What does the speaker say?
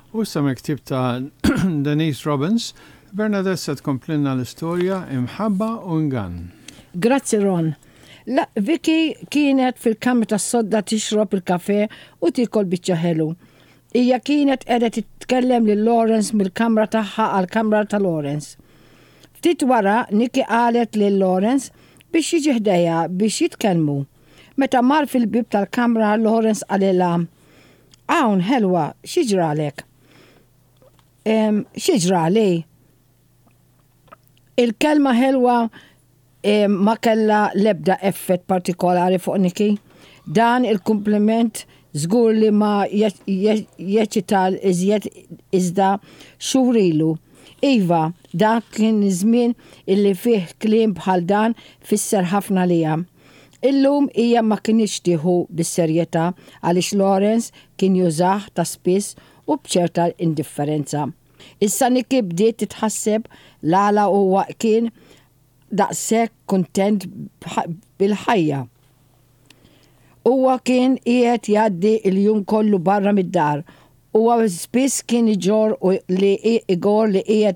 U issa ktib ta' Denise Robbins, Bernadette se tkomplilna l-istorja Imħabba u Ngann. Grazzi Ron. La, Vicky kienet fil-kamra tas-sodda tixrob il-kafe u tikol biċċa ħelu. Hija kienet qiegħda titkellem lil Lawrence mill-kamra tagħha għall-kamra ta' Lawrence. Ftit wara Nikki qalet lil Lawrence biex jiġi ħdejja biex jitkellmu. Meta mar fil-bib tal-kamra Lawrence qalilha: "Hawn ħelwa, x'jiġralek?" "X'jiġrali?" Il-kelma ħelwa ma kella lebda effett partikolari fuq Nikki. Dan il-kompliment żgur li ma jeċital iżjed iżda xurilu. Iva, dak kien żmien illi fih kliem bħal dan fisser ħafna lija. Illum hija ma kienx tieħu bis-serjetà għaliex Lawrence kien jużah ta' spiss u b'ċerta indifferenza. Issa Nikki bdiet titħasseb l-għala huwa kien daqshekk kuntent bil-ħajja. Huwa kien qiegħed jgħaddi l-jum kollu barra mid-dar. Huwa spiss kien igor li qiegħed